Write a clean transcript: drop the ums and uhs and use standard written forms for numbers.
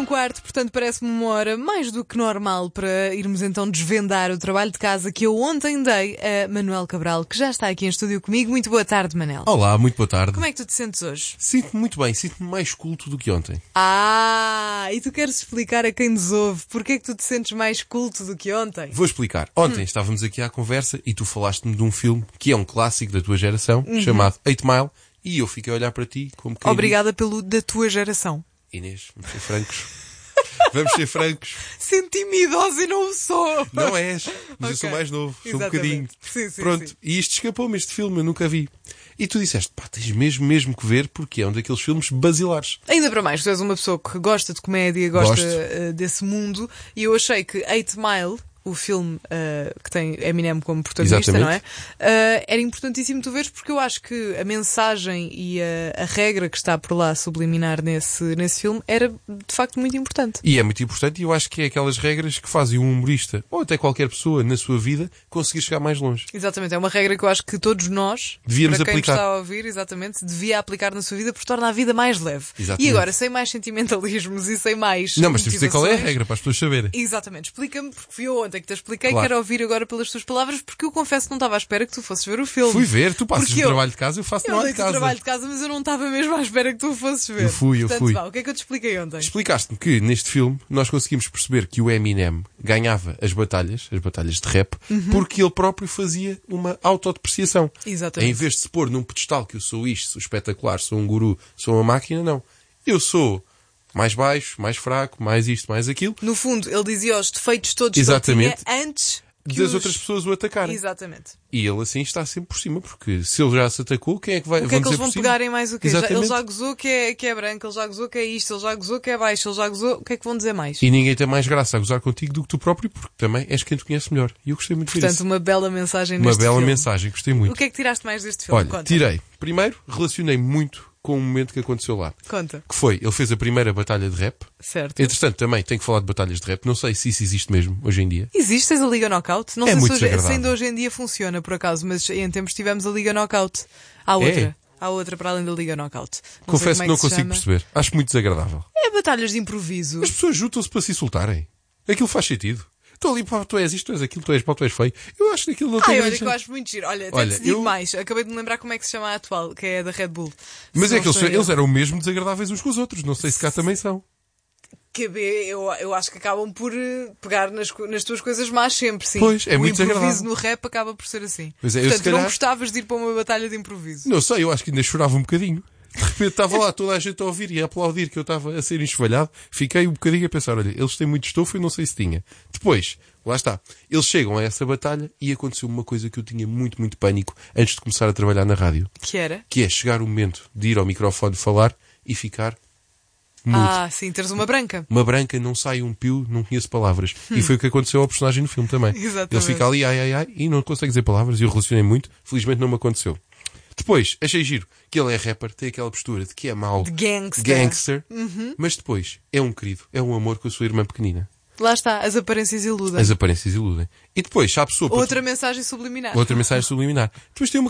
8h15, portanto parece-me uma hora mais do que normal para irmos então desvendar o trabalho de casa que eu ontem dei a Manuel Cabral, que já está aqui em estúdio comigo. Muito boa tarde, Manel. Olá, muito boa tarde. Como é que tu te sentes hoje? Sinto-me muito bem, sinto-me mais culto do que ontem. E tu queres explicar a quem nos ouve porque é que tu te sentes mais culto do que ontem? Vou explicar. Ontem estávamos aqui à conversa e tu falaste-me de um filme que é um clássico da tua geração, chamado 8 Mile, e eu fiquei a olhar para ti como quem Obrigada pelo da tua geração. Inês, vamos ser francos. Vamos ser francos. Senti-me idosa e não o sou. Não és, mas eu sou mais novo, sou um bocadinho. Sim, Pronto, sim. e isto escapou-me, este filme, eu nunca vi. E tu disseste, pá, tens mesmo que ver porque é um daqueles filmes basilares. Ainda para mais, tu és uma pessoa que gosta de comédia, gosta desse mundo, e eu achei que 8 Mile, o filme que tem Eminem como protagonista, Exatamente. não é? Era importantíssimo tu veres, porque eu acho que a mensagem e a regra que está por lá subliminar nesse filme era de facto muito importante. E é muito importante e eu acho que é aquelas regras que fazem um humorista, ou até qualquer pessoa na sua vida, conseguir chegar mais longe. Exatamente, é uma regra que eu acho que todos nós, Devíamos para quem aplicar. nos está a ouvir, exatamente, devia aplicar na sua vida, porque torna a vida mais leve. Exatamente. E agora, sem mais sentimentalismos e sem mais Não, mas tens de dizer qual é a motivações. regra para as pessoas saberem. Exatamente, explica-me, porque fui eu ontem que te expliquei, Claro. quero ouvir agora pelas tuas palavras, porque eu confesso que não estava à espera que tu fosses ver o filme. Fui ver, tu passas Porque o trabalho de casa, eu faço Eu trabalho dei-te de o casa. trabalho de casa, mas eu não estava mesmo à espera que tu fosses ver. Eu fui. Portanto, vá, o que é que eu te expliquei ontem? Explicaste-me que neste filme nós conseguimos perceber que o Eminem ganhava as batalhas de rap, porque ele próprio fazia uma autodepreciação. Exatamente. Em vez de se pôr num pedestal que eu sou isto, sou espetacular, sou um guru, sou uma máquina, não. Eu sou mais baixo, mais fraco, mais isto, mais aquilo, No fundo, ele dizia os defeitos todos Exatamente. que ele tinha antes que das os... outras pessoas o atacarem. Exatamente. E ele assim está sempre por cima, porque se ele já se atacou, quem é que vai O que é que dizer eles vão por cima? pegar em mais o quê? Exatamente. Ele já gozou que é branco, ele já gozou que é isto, ele já gozou que é baixo, ele já gozou... O que é que vão dizer mais? E ninguém tem mais graça a gozar contigo do que tu próprio, porque também és quem te conhece melhor. E eu gostei muito de ver Portanto, isso. uma bela mensagem Uma neste bela filme. mensagem, gostei muito. O que é que tiraste mais deste filme? Olha, Conta. tirei. Primeiro, relacionei muito com o momento que aconteceu lá. Conta. Que foi, ele fez a primeira batalha de rap. Certo. Entretanto, também tenho que falar de batalhas de rap. Não sei se isso existe mesmo hoje em dia. Existe a Liga Knockout? Não É sei muito se desagradável. ainda hoje em dia funciona, por acaso, mas em tempos tivemos a Liga Knockout. Há outra. É? Há outra para além da Liga Knockout. Não sei Confesso como é que não se consigo chama. perceber. Acho muito desagradável. É batalhas de improviso. As pessoas juntam-se para se insultarem. Aquilo faz sentido. Estou ali, pá, tu és isto, tu és aquilo, tu és pau, tu és feio. Eu acho que aquilo não tem Olha, grande que eu jeito. acho muito giro. Olha, até Olha, te digo eu- mais. Acabei de me lembrar como é que se chama a atual, que é da Red Bull. Mas Se é não que estou em eles erro. eram mesmo desagradáveis uns com os outros. Não sei se cá também são. Eu acho que acabam por pegar nas tuas coisas más sempre, sim. Pois, é muito O improviso desagradável. no rap acaba por ser assim. Pois é, eu Portanto, se tu não calhar- gostavas de ir para uma batalha de improviso. Não sei, eu acho que ainda chorava um bocadinho. De repente estava lá toda a gente a ouvir e a aplaudir que eu estava a ser enxovalhado. Fiquei um bocadinho a pensar, olha, eles têm muito estofo e não sei se tinha. Depois, lá está. Eles chegam a essa batalha e aconteceu uma coisa que eu tinha muito pânico antes de começar a trabalhar na rádio. Que era? Que é chegar o momento de ir ao microfone falar e ficar mudo. Sim, teres uma branca. Uma branca, não sai um pio, não conheço palavras. E foi o que aconteceu ao personagem no filme também. Exatamente. Ele fica ali, ai, e não consegue dizer palavras. E eu relacionei muito. Felizmente não me aconteceu. Depois, achei giro que ele é rapper, tem aquela postura de que é mau. De gangster. Mas depois, é um querido, é um amor com a sua irmã pequenina. Lá está, as aparências iludem. As aparências iludem. E depois, se há a pessoa... Outra mensagem subliminar. Outra mensagem subliminar. Depois tem uma